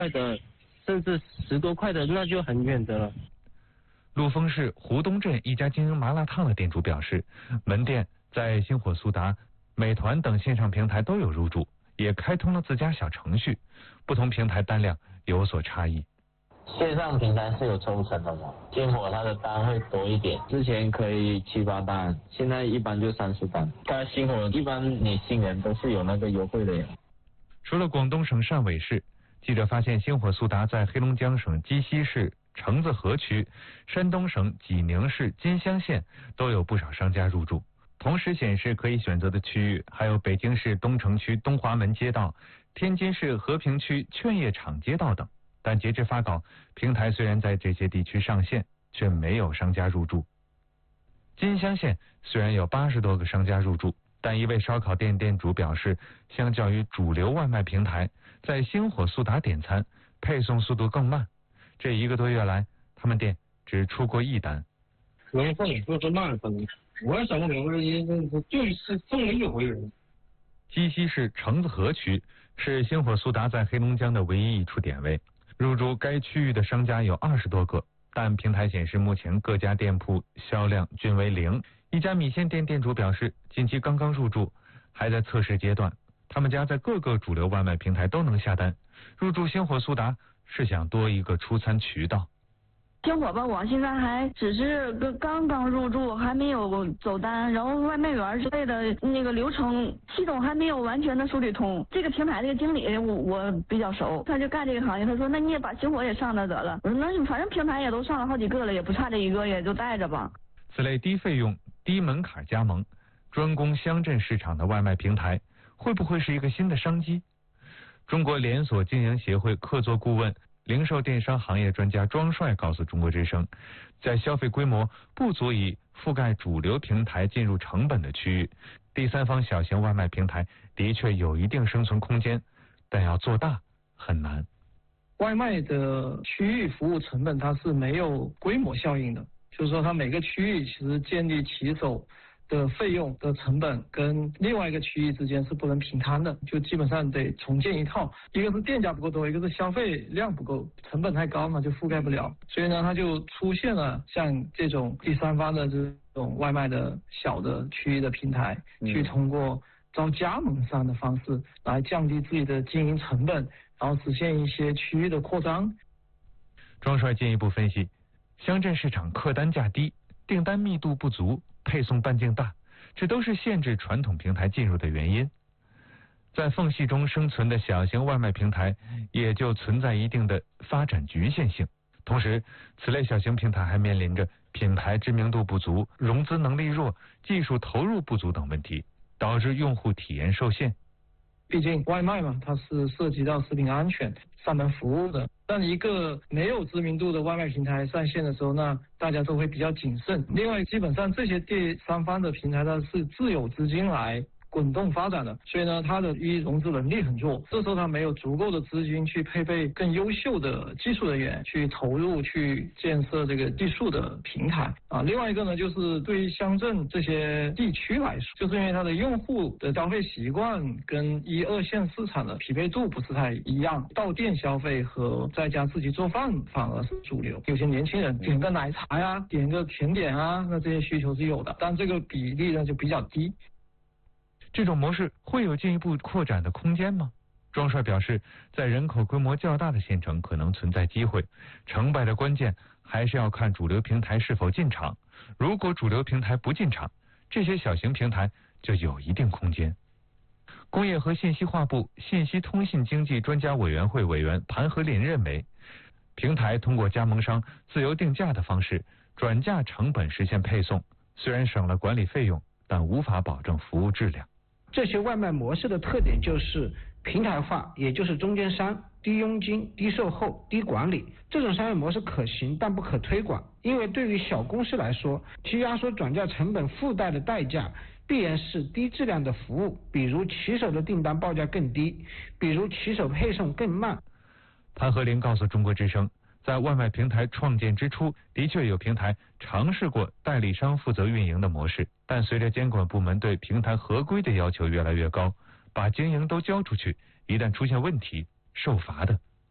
块的，甚至10多块的，那就很远的了。 陆丰市湖东镇一家经营麻辣烫的店主表示，门店在星火速达、美团等线上平台都有入驻，也开通了自家小程序，不同平台单量有所差异。 线上平台是有抽成的嘛？星火它的单会多一点，之前可以7、8单，现在一般就30单。但星火一般你新人都是有那个优惠的呀。 除了广东省汕尾市，记者发现星火速达在黑龙江省鸡西市橙子河区、山东省济宁市金乡县都有不少商家入驻。同时显示可以选择的区域还有北京市东城区东华门街道、天津市和平区劝业场街道等。但截至发稿，平台虽然在这些地区上线，却没有商家入驻。金乡县虽然有80多个商家入驻，但一位烧烤店店主表示，相较于主流外卖平台，在星火速达点餐配送速度更慢。这1个多月来，他们店只出过1单。 能送就是慢分，我也想不明白，就是送了1回人。 鸡西市橙子河区是星火速达在黑龙江的唯一一处点位，入驻该区域的商家有20多个，但平台显示目前各家店铺销量均为0。一家米线店店主表示，近期刚刚入驻，还在测试阶段。他们家在各个主流外卖平台都能下单，入驻星火速达是想多一个出餐渠道。 星火吧，我现在还只是刚刚入驻，还没有走单，然后外卖员之类的那个流程系统还没有完全的梳理通。这个平台这个经理我比较熟，他就干这个行业，他说那你也把星火也上了得了。我说那反正平台也都上了好几个了，也不差这1个，也就带着吧。 此类低费用、低门槛加盟、专攻乡镇市场的外卖平台，会不会是一个新的商机？中国连锁经营协会客座顾问、零售电商行业专家庄帅告诉中国之声，在消费规模不足以覆盖主流平台进入成本的区域，第三方小型外卖平台的确有一定生存空间，但要做大很难。 外卖的区域服务成本它是没有规模效应的，就是说它每个区域其实建立骑手的费用的成本跟另外一个区域之间是不能平摊的，就基本上得重建一套。一个是店家不够多，一个是消费量不够，成本太高嘛，就覆盖不了。所以呢，它就出现了像这种第三方的这种外卖的小的区域的平台，去通过招加盟商的方式来降低自己的经营成本，然后实现一些区域的扩张。 庄帅进一步分析，乡镇市场客单价低，订单密度不足，配送半径大，这都是限制传统平台进入的原因。在缝隙中生存的小型外卖平台也就存在一定的发展局限性。同时，此类小型平台还面临着品牌知名度不足、融资能力弱、技术投入不足等问题，导致用户体验受限。 毕竟外卖嘛，它是涉及到食品安全上门服务的。当一个没有知名度的外卖平台上线的时候，那大家都会比较谨慎。另外，基本上这些第三方的平台它是自有资金来滚动发展的，所以呢，它的融资能力很弱，这时候它没有足够的资金去配备更优秀的技术人员去投入去建设这个技术的平台啊。另外一个呢，就是对于乡镇这些地区来说，就是因为它的用户的消费习惯跟1、2线市场的匹配度不是太一样，到店消费和在家自己做饭反而是主流。有些年轻人点个奶茶呀，点个甜点啊，那这些需求是有的，但这个比例呢就比较低。 这种模式会有进一步扩展的空间吗？庄帅表示，在人口规模较大的县城可能存在机会，成败的关键还是要看主流平台是否进场。如果主流平台不进场，这些小型平台就有一定空间。工业和信息化部信息通信经济专家委员会委员盘和林认为，平台通过加盟商自由定价的方式转嫁成本实现配送，虽然省了管理费用，但无法保证服务质量。 这些外卖模式的特点就是平台化，也就是中间商、低佣金、低售后、低管理。这种商业模式可行，但不可推广，因为对于小公司来说，其压缩转嫁成本附带的代价必然是低质量的服务，比如骑手的订单报价更低，比如骑手配送更慢。 潘和林告诉中国之声，在外卖平台创建之初，的确有平台尝试过代理商负责运营的模式，但随着监管部门对平台合规的要求越来越高，把经营都交出去，一旦出现问题，受罚的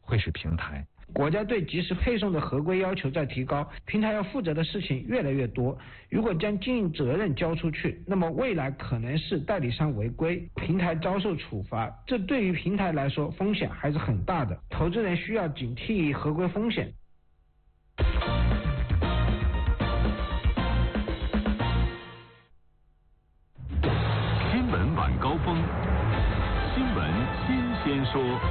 会是平台。 国家对及时配送的合规要求在提高，平台要负责的事情越来越多。如果将经营责任交出去，那么未来可能是代理商违规，平台遭受处罚，这对于平台来说风险还是很大的。投资人需要警惕合规风险。 新闻晚高峰，新闻新鲜说。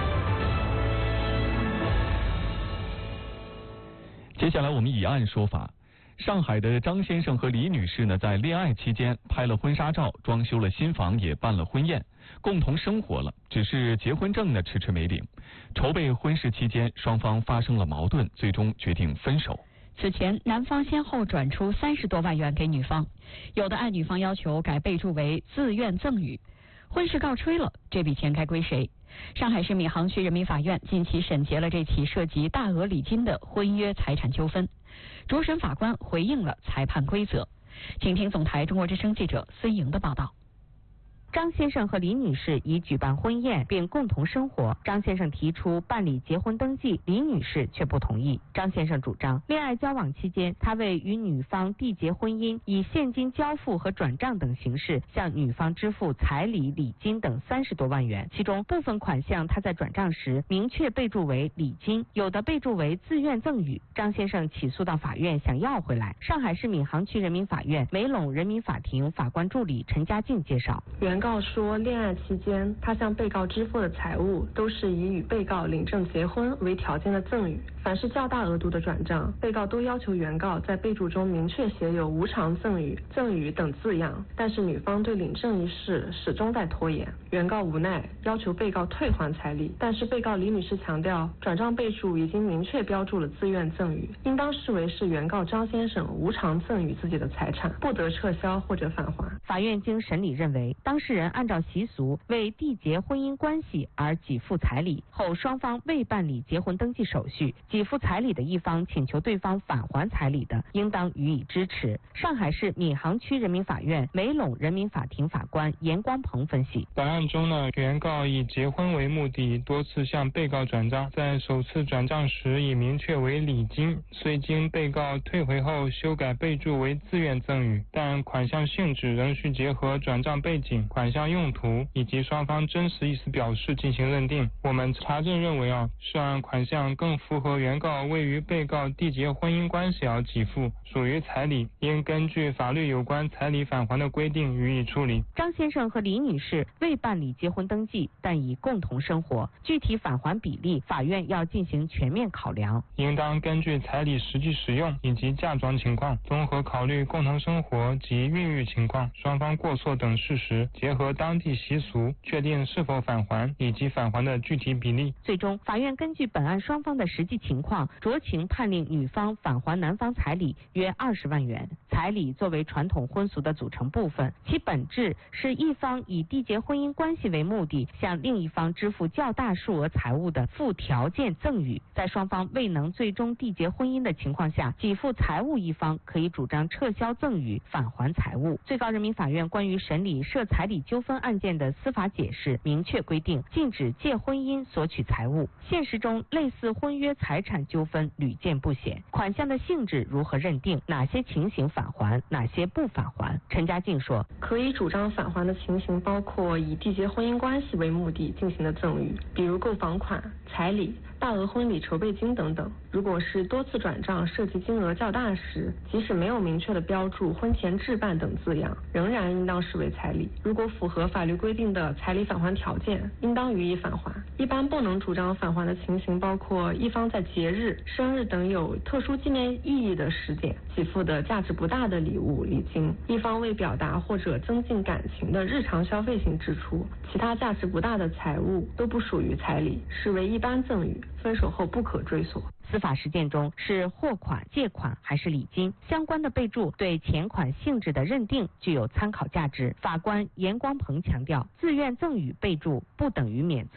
接下来我们以案说法。上海的张先生和李女士呢，在恋爱期间拍了婚纱照，装修了新房，也办了婚宴，共同生活了。只是结婚证呢迟迟没领。筹备婚事期间，双方发生了矛盾，最终决定分手。 此前，男方先后转出30多万元给女方，有的按女方要求改备注为自愿赠与。婚事告吹了，这笔钱该归谁？上海市闵行区人民法院近期审结了这起涉及大额礼金的婚约财产纠纷，主审法官回应了裁判规则。请听总台中国之声记者孙莹的报道。张先生和李女士已举办婚宴并共同生活。张先生提出办理结婚登记，李女士却不同意。张先生主张，恋爱交往期间，他为与女方缔结婚姻，以现金交付和转账等形式向女方支付彩礼、礼金等30多万元，其中部分款项他在转账时明确备注为礼金，有的备注为自愿赠与。张先生起诉到法院想要回来。上海市闵行区人民法院梅陇人民法庭法官助理陈家静介绍， 原告说，恋爱期间他向被告支付的财物都是以与被告领证结婚为条件的赠与，凡是较大额度的转账，被告都要求原告在备注中明确写有无偿赠与、赠与等字样，但是女方对领证一事始终在拖延。原告无奈要求被告退还彩礼，但是被告李女士强调，转账备注已经明确标注了自愿赠与，应当视为是原告张先生无偿赠与自己的财产，不得撤销或者返还。 法院经审理认为，当事人按照习俗为缔结婚姻关系而给付彩礼后，双方未办理结婚登记手续，给付彩礼的一方请求对方返还彩礼的，应当予以支持。上海市闵行区人民法院梅陇人民法庭法官严光鹏分析， 本案中呢，原告以结婚为目的，多次向被告转账，在首次转账时已明确为礼金，虽经被告退回后修改备注为自愿赠与，但款项性质仍需结合转账背景、款项用途以及双方真实意思表示进行认定。我们查证认为涉案款项更符合原告为与被告缔结婚姻关系而给付，属于彩礼，应根据法律有关彩礼返还的规定予以处理。 张先生和李女士未办理结婚登记，但已共同生活，具体返还比例，法院要进行全面考量， 应当根据彩礼实际使用以及嫁妆情况，综合考虑共同生活及孕育情况、双方过错等事实，结合当地习俗，确定是否返还以及返还的具体比例。 最终，法院根据本案双方的实际情况，酌情判令女方返还男方彩礼约20万元。彩礼作为传统婚俗的组成部分，其本质是一方以缔结婚姻关系为目的，向另一方支付较大数额财物的附条件赠与。在双方未能最终缔结婚姻的情况下，给付财物一方可以主张撤销赠与，返还财物。最高人民法院关于审理涉彩礼纠纷案件的司法解释明确规定，禁止借婚姻索取财物。现实中，类似婚约财产纠纷屡见不鲜，款项的性质如何认定，哪些情形返还，哪些不返还？陈家静说， 可以主张返还的情形包括以缔结婚姻关系为目的进行的赠与，比如购房款、彩礼、大额婚礼筹备金等等。如果是多次转账涉及金额较大时，即使没有明确的标注婚前置办等字样，仍然应当视为彩礼。如果符合法律规定的彩礼返还条件，应当予以返还。一般不能主张返还的情形包括一方在节日、生日等有特殊纪念意义的时点给付的价值不大的礼物、礼金，一方为表达或者增进感情的日常消费性支出，其他价值不大的财物都不属于彩礼，视为一般赠与，分手后不可追索。 司法实践中是货款、借款还是礼金，相关的备注对钱款性质的认定具有参考价值。法官严光鹏强调，自愿赠与备注不等于免责。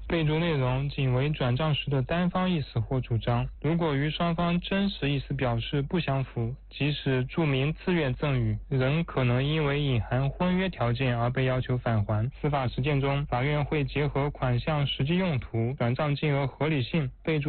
备注内容仅为转账时的单方意思或主张，如果与双方真实意思表示不相符，即使注明自愿赠与，仍可能因为隐含婚约条件而被要求返还。司法实践中，法院会结合款项实际用途、转账金额合理性、备注